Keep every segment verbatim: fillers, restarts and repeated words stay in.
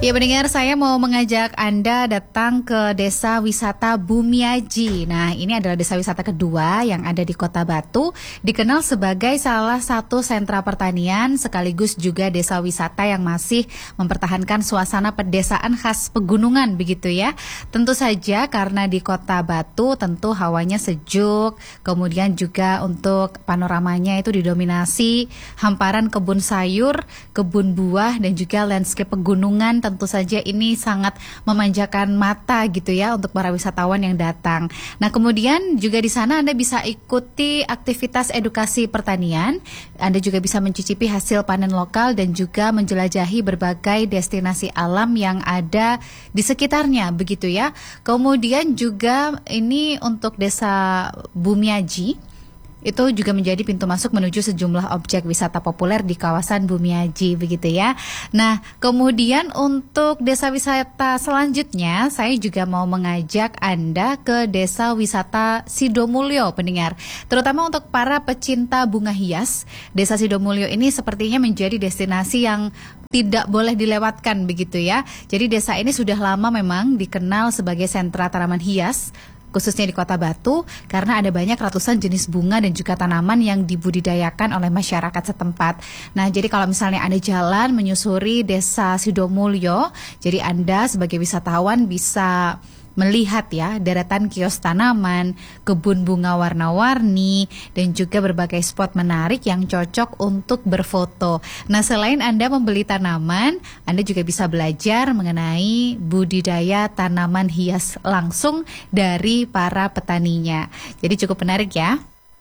Ya pendengar, saya mau mengajak Anda datang ke Desa Wisata Bumiaji. Nah, ini adalah desa wisata kedua yang ada di Kota Batu, dikenal sebagai salah satu sentra pertanian sekaligus juga desa wisata yang masih mempertahankan suasana pedesaan khas pegunungan begitu ya. Tentu saja karena di Kota Batu tentu hawanya sejuk, kemudian juga untuk panoramanya itu didominasi hamparan kebun sayur, kebun buah dan juga landscape pegunungan. Tentu saja ini sangat memanjakan mata gitu ya untuk para wisatawan yang datang. Nah, kemudian juga di sana Anda bisa ikuti aktivitas edukasi pertanian. Anda juga bisa mencicipi hasil panen lokal dan juga menjelajahi berbagai destinasi alam yang ada di sekitarnya begitu ya. Kemudian juga ini untuk Desa Bumiaji itu juga menjadi pintu masuk menuju sejumlah objek wisata populer di kawasan Bumiaji begitu ya. Nah, kemudian untuk desa wisata selanjutnya saya juga mau mengajak Anda ke Desa Wisata Sidomulyo pendengar. Terutama untuk para pecinta bunga hias, Desa Sidomulyo ini sepertinya menjadi destinasi yang tidak boleh dilewatkan begitu ya. Jadi desa ini sudah lama memang dikenal sebagai sentra tanaman hias, khususnya di Kota Batu, karena ada banyak ratusan jenis bunga dan juga tanaman yang dibudidayakan oleh masyarakat setempat. Nah, jadi kalau misalnya Anda jalan menyusuri Desa Sidomulyo, jadi Anda sebagai wisatawan bisa melihat ya deretan kios tanaman, kebun bunga warna-warni, dan juga berbagai spot menarik yang cocok untuk berfoto. Nah, selain Anda membeli tanaman, Anda juga bisa belajar mengenai budidaya tanaman hias langsung dari para petaninya. Jadi cukup menarik ya.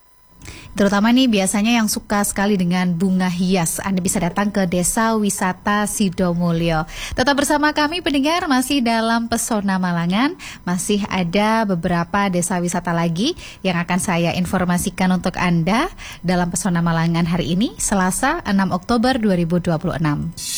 Terutama nih biasanya yang suka sekali dengan bunga hias, Anda bisa datang ke Desa Wisata Sidomulyo. Tetap bersama kami pendengar, masih dalam Pesona Malangan. Masih ada beberapa desa wisata lagi yang akan saya informasikan untuk Anda dalam Pesona Malangan hari ini, Selasa enam Oktober dua ribu dua puluh enam.